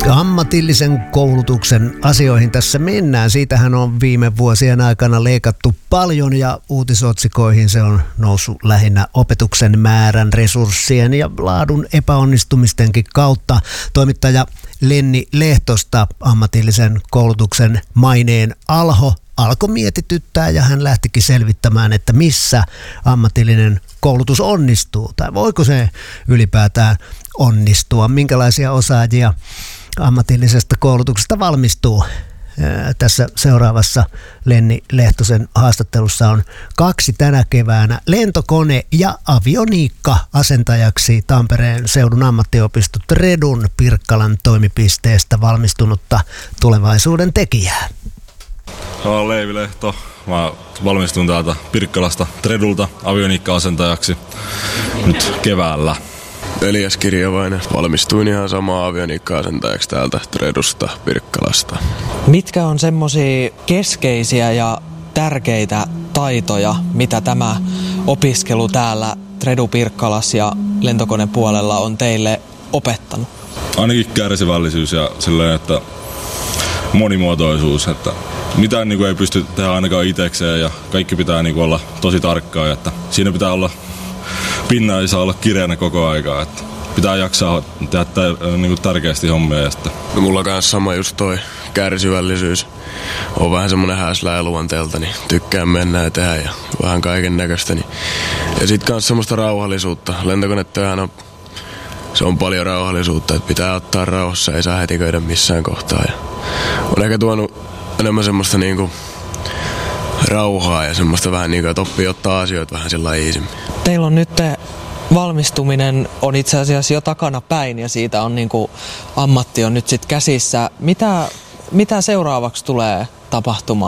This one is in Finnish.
Ammatillisen koulutuksen asioihin tässä mennään. Siitähän on viime vuosien aikana leikattu paljon ja uutisotsikoihin se on noussut lähinnä opetuksen määrän, resurssien ja laadun epäonnistumistenkin kautta. Toimittaja Lenni Lehtosta ammatillisen koulutuksen maineen alho alkoi mietityttää ja hän lähtikin selvittämään, että missä ammatillinen koulutus onnistuu tai voiko se ylipäätään onnistua, minkälaisia osaajia ammatillisesta koulutuksesta valmistuu. Tässä seuraavassa Lenni Lehtosen haastattelussa on 2 tänä keväänä lentokone- ja avioniikka-asentajaksi Tampereen seudun ammattiopisto Tredun Pirkkalan toimipisteestä valmistunutta tulevaisuuden tekijää. Mä oon Leivi Lehto. Mä valmistun täältä Pirkkalasta Tredulta avioniikka-asentajaksi nyt keväällä. Elias Kirjavainen. Valmistuin ihan samaa avioniikka-asentajaksi täältä Tredusta Pirkkalasta. Mitkä on semmosia keskeisiä ja tärkeitä taitoja, mitä tämä opiskelu täällä Tredu Pirkkalas ja lentokonepuolella on teille opettanut? Ainakin kärsivällisyys ja silleen, että monimuotoisuus, että mitään niin kuin ei pysty tehdä ainakaan itsekseen ja kaikki pitää niin kuin olla tosi tarkkaa, että siinä pitää olla pinna ei saa olla kireänä koko aikaa, että pitää jaksaa tehdä niin kuin tärkeästi hommia. Ja sitten. No mulla kanssa sama just toi kärsivällisyys. On vähän semmonen häslää luonteelta, niin tykkään mennä ja tehdä ja vähän kaiken näköistä. Niin. Ja sit kans semmoista rauhallisuutta. Lentokonetyöhän on, se on paljon rauhallisuutta, että pitää ottaa rauhassa, ei saa hätiköidä missään kohtaa. Ja on ehkä tuonut enemmän semmoista niinku rauhaa ja semmoista vähän niinku, että oppii ottaa asioita vähän sillä iisimmin. Teillä on nyt valmistuminen on itse asiassa jo takana päin ja siitä on niinku ammatti on nyt sit käsissä. Mitä seuraavaksi tulee tapahtumaan?